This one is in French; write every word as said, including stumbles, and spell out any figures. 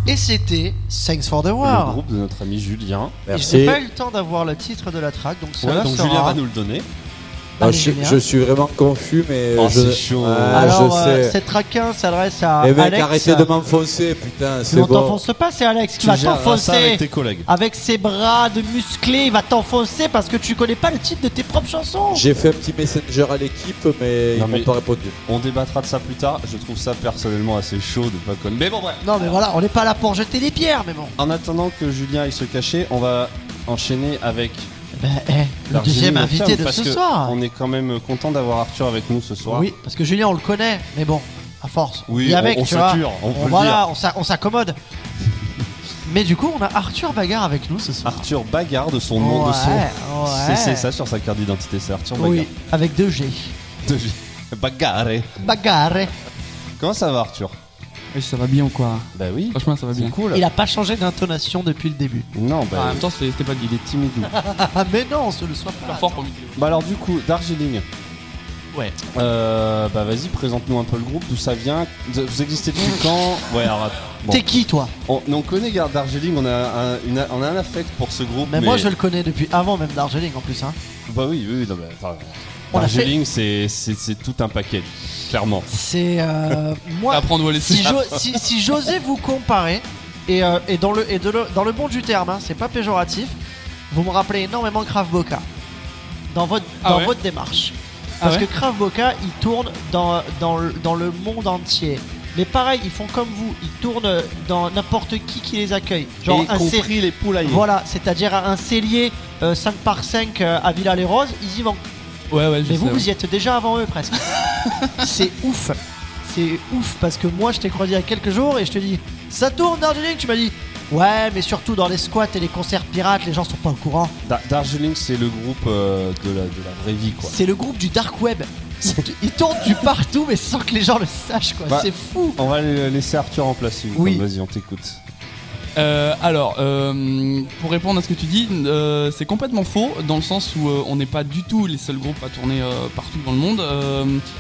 Et c'était Thanks for the Le War. groupe de notre ami Julien. Et je n'ai pas eu le temps d'avoir le titre de la track, donc ça Ouais, là donc sera... Julien va nous le donner. Non, je, je suis vraiment confus, mais oh, je, c'est chaud. Ah, Alors, je euh, sais. cette track un s'adresse à Eh mec, Alex. arrêtez de m'enfoncer, putain, c'est Non, bon. t'enfonce pas, c'est Alex qui Tu va gères ça t'enfoncer avec tes collègues. avec ses bras de musclés. Il va t'enfoncer parce que tu connais pas le titre de tes propres chansons. J'ai fait un petit messenger à l'équipe, mais Non, ils mais- m'ont pas répondu. On débattra de ça plus tard. Je trouve ça personnellement assez chaud de pas connaître. Mais bon, bref. Non, mais voilà, on n'est pas là pour jeter des pierres, mais bon. En attendant que Julien aille se cacher, on va enchaîner avec Ben, eh, le Darjeeling deuxième au invité Ferme, de parce ce que soir. On est quand même content d'avoir Arthur avec nous ce soir. Oui, parce que Julien, on le connaît, mais bon, à force. Oui, vit on- avec, on tu vois. sature, on peut le voilà, dire. on s'a- on s'accommode. Mais du coup, on a Arthur Bagarre avec nous ce soir. Arthur Bagarre de son nom de son. Ouais, C'est- ouais. C'est ça sur sa carte d'identité, c'est Arthur Bagarre. Oui, avec deux G. De G. Bagarre. Bagarre. Comment ça va Arthur? Oui, ça va bien ou quoi? Bah oui. Franchement, ça va C'est bien. cool. Il a pas changé d'intonation depuis le début. Non, bah. Ah, en même temps, c'est- c'était pas dit. il est timide. Ah, mais non, on se le soit pas. Super fort pour Mickey. Bah alors du coup, Darjeeling. Ouais. Euh, bah vas-y, présente-nous un peu le groupe, d'où ça vient. Vous vous existez depuis quand? Ouais, alors bon. T'es qui, toi? On, on connaît Garde Darjeeling, on a un, une- on a un affect pour ce groupe. Mais moi, je le connais depuis avant même Darjeeling en plus. Hein. Bah oui, oui, non, mais attends. On a Darjeeling, c'est, c'est, c'est tout un package, clairement. C'est euh, moi. Après, on doit laisser. Si, j'o- si, si j'osais vous comparer, et, euh, et, dans, le, et de le- dans le bon du terme, hein, c'est pas péjoratif, vous me rappelez énormément Krav Boka dans votre, Ah dans ouais votre démarche. Ah Parce ouais que Krav Boka, ils tournent dans, dans, le- dans le monde entier. Mais pareil, ils font comme vous, ils tournent dans n'importe qui qui les accueille. Genre Et un cé- compris les poulaillers. Voilà, c'est-à-dire un cellier euh, cinq par cinq euh, à Villa-les-Roses, ils y vont. Ouais, ouais, je Mais sais. vous, ouais. vous y êtes déjà avant eux presque. C'est ouf. C'est ouf parce que moi, je t'ai croisé il y a quelques jours et je te dis, ça tourne Darjeeling. Tu m'as dit, ouais, mais surtout dans les squats et les concerts pirates, les gens sont pas au courant. Da- Darjeeling, c'est le groupe euh, de, la, de la vraie vie, quoi. C'est le groupe du dark web. Ils tournent du partout, mais sans que les gens le sachent, quoi. Bah, C'est fou. On va le- laisser Arthur en place. une Oui. fois. Vas-y, on t'écoute. Euh, alors, euh, pour répondre à ce que tu dis, euh, c'est complètement faux dans le sens où euh, on n'est pas du tout les seuls groupes à tourner euh, partout dans le monde. Euh,